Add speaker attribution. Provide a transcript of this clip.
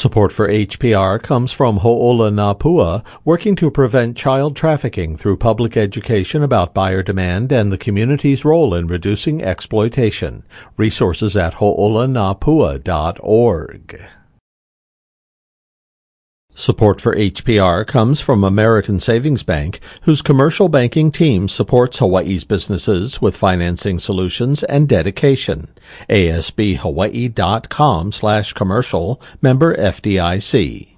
Speaker 1: Support for HPR comes from Ho'olanapua, working to prevent child trafficking through public education about buyer demand and the community's role in reducing exploitation. Resources at ho'olanapua.org. Support for HPR comes from American Savings Bank, whose commercial banking team supports Hawaii's businesses with financing solutions and dedication. ASBHawaii.com/commercial, member FDIC.